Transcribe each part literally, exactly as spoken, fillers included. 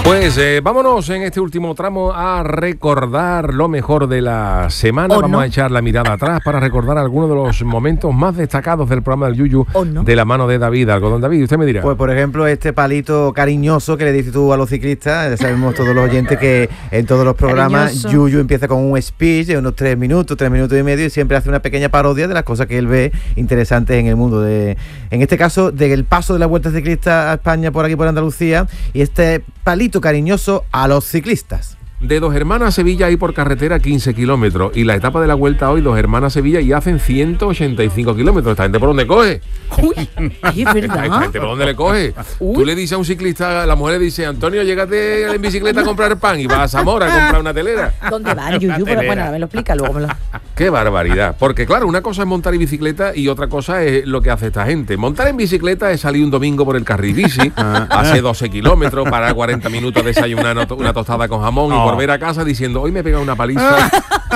Pues eh, vámonos en este último tramo a recordar lo mejor de la semana. ¿O Vamos no? a echar la mirada atrás para recordar algunos de los momentos más destacados del programa del Yuyu ¿O no? de la mano de David Algodón. David, usted me dirá. Pues por ejemplo este palito cariñoso que le dices tú a los ciclistas. Ya sabemos todos los oyentes que en todos los programas Cariñoso. Yuyu empieza con un speech de unos tres minutos, tres minutos y medio, y siempre hace una pequeña parodia de las cosas que él ve interesantes en el mundo. De, en este caso, del paso de la Vuelta Ciclista a España por aquí por Andalucía, y este palito cariñoso a los ciclistas. De Dos Hermanas a Sevilla hay por carretera quince kilómetros y la etapa de la Vuelta hoy, Dos Hermanas a Sevilla, y hacen ciento ochenta y cinco kilómetros. ¿Esta gente por dónde coge? Uy, ay, es ¿Esta verdad. gente por dónde le coge? Uy. Tú le dices a un ciclista, la mujer le dice, Antonio, llégate en bicicleta a comprar pan, y vas a Zamora a comprar una telera. ¿Dónde va el Yuyu? Pero bueno, ahora me lo explica, luego me lo... ¡Qué barbaridad! Porque claro, una cosa es montar en bicicleta y otra cosa es lo que hace esta gente. Montar en bicicleta es salir un domingo por el carril bici, hace doce kilómetros, parar cuarenta minutos, desayunar una to- una tostada con jamón y volver a casa diciendo, hoy me he pegado una paliza.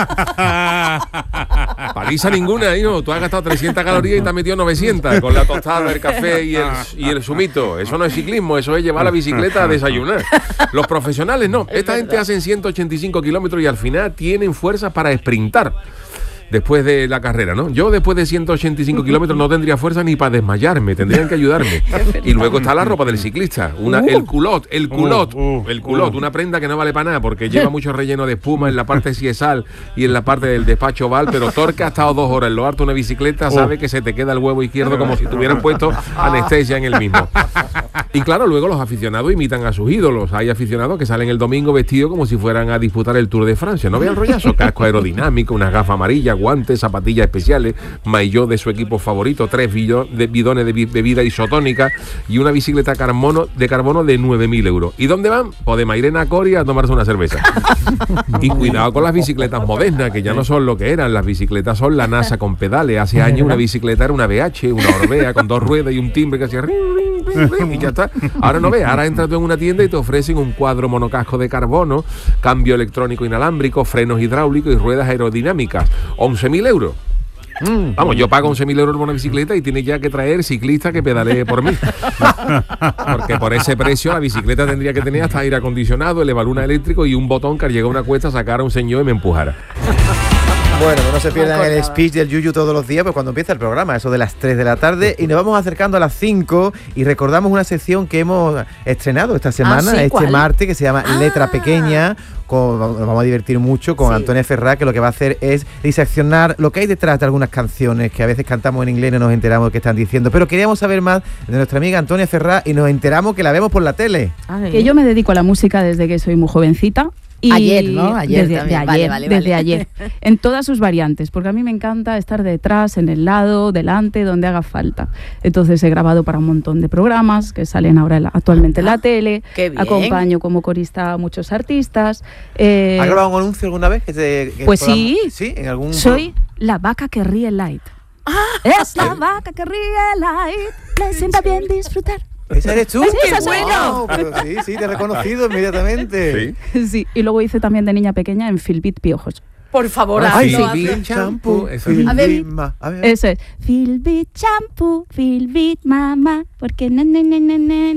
Paliza ninguna, ¿no? Tú has gastado trescientas calorías y te has metido novecientas con la tostada, el café y el, y el zumito. Eso no es ciclismo, eso es llevar la bicicleta a desayunar. Los profesionales no. Esta gente hacen ciento ochenta y cinco kilómetros y al final tienen fuerzas para sprintar después de la carrera, ¿no? Yo después de ciento ochenta y cinco kilómetros no tendría fuerza ni para desmayarme, tendrían que ayudarme. Y luego está la ropa del ciclista, una, el culot, el culot, Uh, uh, el culot, uh. una prenda que no vale para nada porque lleva mucho relleno de espuma en la parte siesal y en la parte del despacho oval, pero Torque ha estado dos horas en lo alto de una bicicleta, sabe que se te queda el huevo izquierdo como si tuvieran puesto anestesia en el mismo. Y claro, luego los aficionados imitan a sus ídolos. Hay aficionados que salen el domingo vestidos como si fueran a disputar el Tour de Francia. No vean el rollazo, casco aerodinámico, unas gafas amarillas, guantes, zapatillas especiales, maillot de su equipo favorito, tres billo- de bidones de bi- bebida isotónica y una bicicleta carbono, de carbono de nueve mil euros. ¿Y dónde van? Pues de Mairena a Coria a tomarse una cerveza. Y cuidado con las bicicletas modernas, que ya no son lo que eran. Las bicicletas son la NASA con pedales. Hace años una bicicleta era una B H, una Orbea con dos ruedas y un timbre que hacía ring, ring, ring, ring, y ya está. Ahora no ves, ahora entras tú en una tienda y te ofrecen un cuadro monocasco de carbono, cambio electrónico inalámbrico, frenos hidráulicos y ruedas aerodinámicas. once mil euros. Vamos, yo pago once mil euros por una bicicleta y tiene ya que traer ciclista que pedalee por mí. Porque por ese precio la bicicleta tendría que tener hasta aire acondicionado, elevaluna eléctrico y un botón que al llegar a una cuesta sacara a un señor y me empujara. Bueno, no se pierdan Me el acordaba. speech del Yuyu todos los días, pues cuando empieza el programa, eso de las tres de la tarde, y nos vamos acercando a las cinco y recordamos una sección que hemos estrenado esta semana, ¿sí? este ¿Cuál? martes, que se llama Ah. Letra Pequeña. Con, nos vamos a divertir mucho con Sí. Antonia Ferrá, que lo que va a hacer es diseccionar lo que hay detrás de algunas canciones que a veces cantamos en inglés y no nos enteramos de qué están diciendo. Pero queríamos saber más de nuestra amiga Antonia Ferrá y nos enteramos que la vemos por la tele. Que yo me dedico a la música desde que soy muy jovencita. Y Ayer, ¿no? Ayer desde, también. de Vale, ayer, vale, desde vale. ayer. En todas sus variantes, porque a mí me encanta estar detrás, en el lado, delante, donde haga falta. Entonces he grabado para un montón de programas que salen ahora en la- actualmente en la tele. Qué bien. Acompaño como corista a muchos artistas. Eh, ¿Has grabado un anuncio alguna vez? Que te- que Pues programa- sí. Sí, en algún... soy la vaca que ríe light. Es la vaca que ríe light. Me sienta bien disfrutar. ¿Esa eres tú? Sí, ¡Qué esa soy bueno! Pero sí, sí, te he reconocido inmediatamente. ¿Sí? Sí, y luego hice también de niña pequeña en Filbit Piojos. Por favor, Ah, Ay, sí. hazlo, Filbit hazlo. Shampoo, Eso. Filbit A ver. Ma- a ver. Eso es. Filbit shampoo, Filbit mamá, porque na, na, na, na, na,